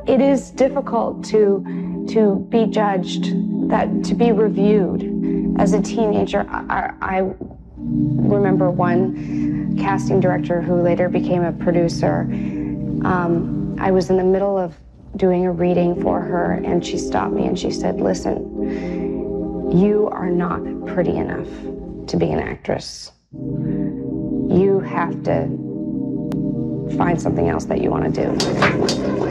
It is difficult to be judged, to be reviewed. As a teenager, I remember one casting director who later became a producer. I was in the middle of doing a reading for her, and she stopped me and she said, "Listen, you are not pretty enough to be an actress. You have to find something else that you want to do."